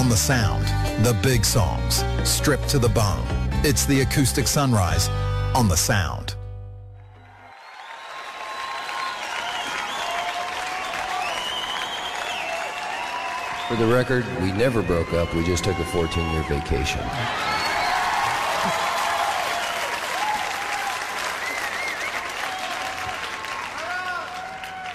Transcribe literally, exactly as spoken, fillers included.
on the Sound. The big songs, stripped to the bone. It's the Acoustic Sunrise on the Sound. For the record, we never broke up. We just took a fourteen-year vacation.